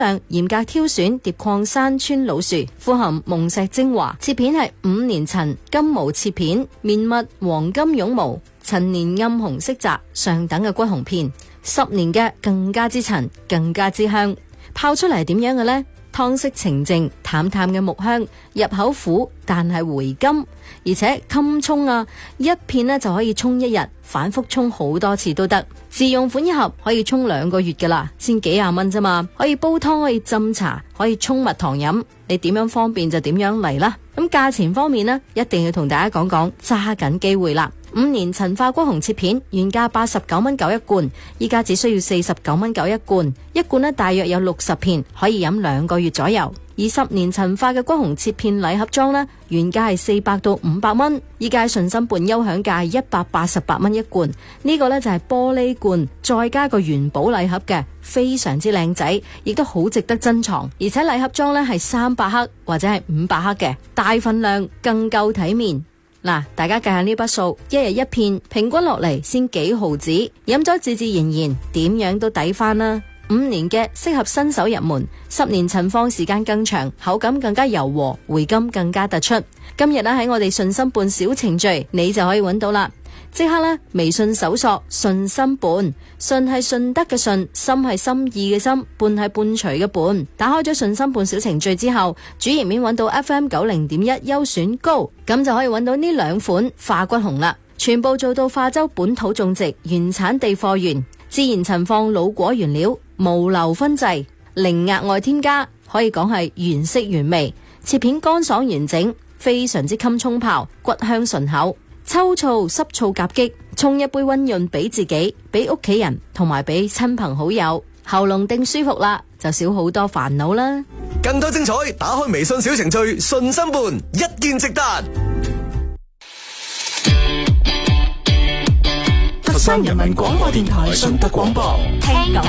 嚴格挑選碟礦山村老樹，富含甌石精華。切片係5年陳金毛切片，綿密黃金絨毛，陳年暗紅色澤，上等嘅骨紅片。10年嘅更加之陳，更加之香。泡出嚟係點樣嘅呢？湯色澄淨，淡淡嘅木香，入口苦但係回甘，而且襟沖啊，一片呢就可以沖一日，反覆沖好多次都得。自用款一盒可以沖2個月噶啦，先幾廿蚊啫嘛，可以煲湯，可以浸茶，可以沖蜜糖飲，你點樣方便就點樣嚟啦。咁價錢方面呢，一定要同大家講講，揸緊機會啦。5年陳化骨紅切片原價89蚊9一罐，依家只需要49蚊9一罐，一罐呢大約有60片，可以飲2個月左右。而10年陳化嘅骨紅切片禮盒裝呢，原價係400到500蚊，依家順心半優享價188蚊一罐。呢個呢就係玻璃罐，再加個元寶禮盒嘅，非常之靚仔，亦都好值得珍藏。而且禮盒裝呢係300克或者係500克嘅，大份量更夠體面。嗱，大家計下呢筆數，一日一片，平均落嚟先幾毫子，飲咗自自然然，點樣都抵翻啦。5年嘅適合新手入門，10年陳放時間更長，口感更加柔和，回甘更加突出。今日呢喺我哋順心伴小程序，你就可以揾到啦。即刻呢微信搜索順心伴，順係順德嘅順，心係心意嘅心，伴係伴隨嘅伴。打開咗順心伴小程序之後，主頁面揾到 FM90.1優選高，咁就可以揾到呢2款化骨紅啦。全部做到化州本土種植，原產地貨源，自然陳放老果原料，無硫分製，零額外添加，可以講係原色原味。切片乾爽完整，非常之襟沖泡，骨香順口。秋燥濕燥夾擊，沖一杯溫潤俾自己，俾屋企人，同埋俾親朋好友。喉嚨定舒服啦，就少好多煩惱啦。 更多精彩，打開微信小程序順心伴，一見值得。 佛山人民廣播電台順德廣播，聽感